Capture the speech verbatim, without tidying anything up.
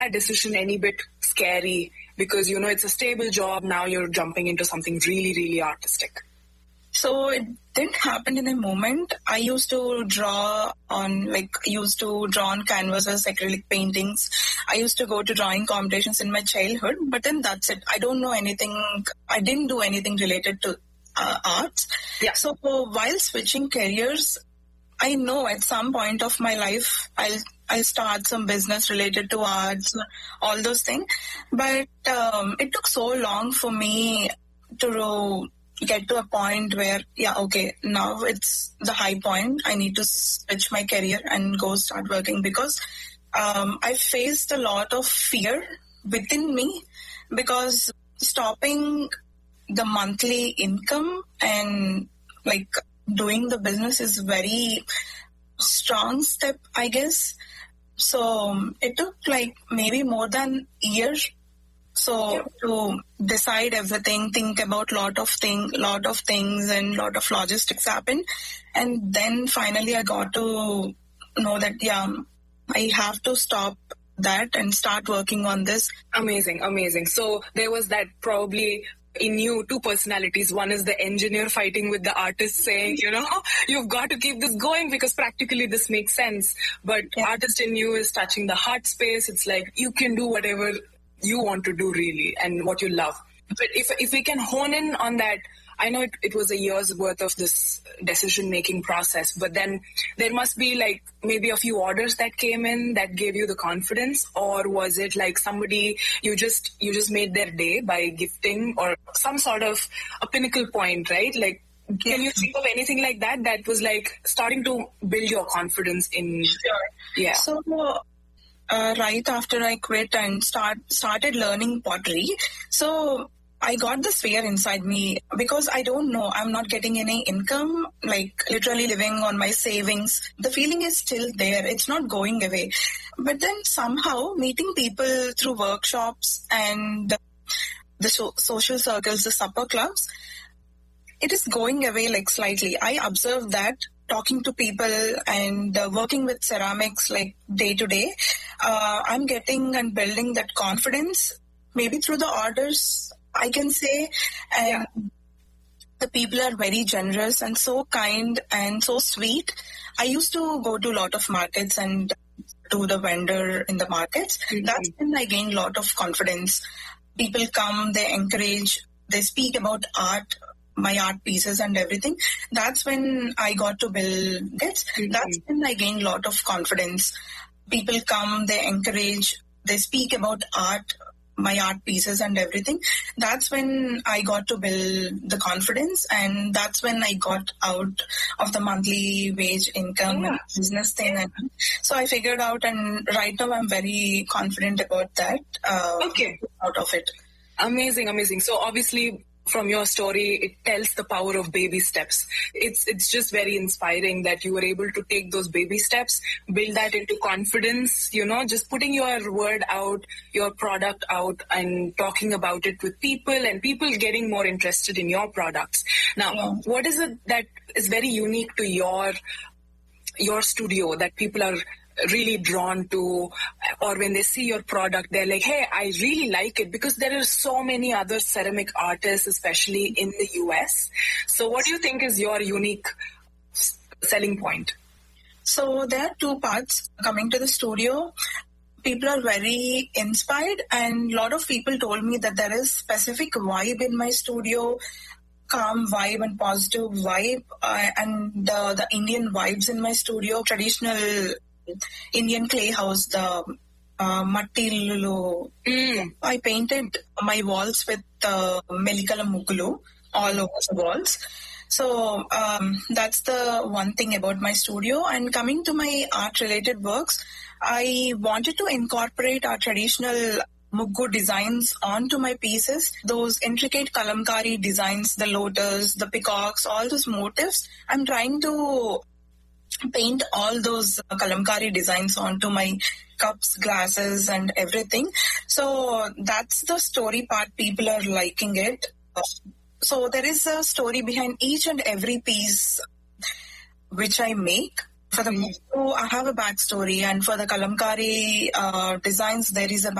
that decision any bit scary? Because, you know, it's a stable job. Now you're jumping into something really, really artistic. So it didn't happen in a moment. I used to draw on, like, I used to draw on canvases, acrylic paintings. I used to go to drawing competitions in my childhood, but then that's it. I don't know anything. I didn't do anything related to uh, arts. Yeah. So while switching careers, I know at some point of my life, I'll I'll start some business related to arts, all those things. But um, it took so long for me to get to a point where, yeah, okay, now it's the high point. I need to switch my career and go start working, because um, I faced a lot of fear within me, because stopping the monthly income and like doing the business is very strong step, I guess. So um, it took like maybe more than a year. So yeah. to decide everything, think about lot of thing, lot of things, and lot of logistics happen, and then finally I got to know that yeah, I have to stop that and start working on this. Amazing, amazing. So there was that probably in you two personalities. One is the engineer fighting with the artist, saying, you know, you've got to keep this going because practically this makes sense. But yeah. artist in you is touching the heart space. It's like you can do whatever you want to do really and what you love. But if if we can hone in on that, I know it, it was a year's worth of this decision-making process, but then there must be like maybe a few orders that came in that gave you the confidence, or was it like somebody you just you just made their day by gifting, or some sort of a pinnacle point, right? Like, can you think of anything like that that was like starting to build your confidence in? Sure. Yeah. So uh, right after I quit and start started learning pottery, so I got this fear inside me because I don't know, I'm not getting any income, like literally living on my savings. The feeling is still there. It's not going away. But then somehow meeting people through workshops and the so- social circles, the supper clubs, it is going away like slightly. I observed that talking to people and uh, working with ceramics like day to day, uh, I'm getting and building that confidence maybe through the orders, I can say, and yeah. the people are very generous and so kind and so sweet. I used to go to a lot of markets and do the vendor in the markets. Mm-hmm. That's when I gained a lot of confidence. People come, they encourage, they speak about art, my art pieces and everything. That's when I got to build this. Mm-hmm. That's when I gained a lot of confidence. People come, they encourage, they speak about art, my art pieces and everything. That's when I got to build the confidence, and that's when I got out of the monthly wage income yeah. business thing. And so I figured out, and right now I'm very confident about that. Uh, okay. Out of it. Amazing, amazing. So obviously from your story, it tells the power of baby steps. It's it's just very inspiring that you were able to take those baby steps, build that into confidence, you know, just putting your word out, your product out, and talking about it with people, and people getting more interested in your products. Now, yeah. what is it that is very unique to your your studio that people are really drawn to, or when they see your product, they're like, hey, I really like it? Because there are so many other ceramic artists, especially in the U S. So what do you think is your unique selling point? So there are two parts coming to the studio. People are very inspired, and a lot of people told me that there is specific vibe in my studio, calm vibe and positive vibe, uh, and the, the Indian vibes in my studio, traditional Indian clay house, the uh, Matti Lulu. Mm. I painted my walls with uh, Melikala Mugulu all over the walls. So um, that's the one thing about my studio. And coming to my art-related works, I wanted to incorporate our traditional Muggu designs onto my pieces. Those intricate kalamkari designs, the lotus, the peacocks, all those motifs, I'm trying to paint all those uh, kalamkari designs onto my cups, glasses, and everything. So that's the story part. People are liking it. So there is a story behind each and every piece which I make. For the Muttu, I have a backstory, and for the Kalamkari uh, designs, there is a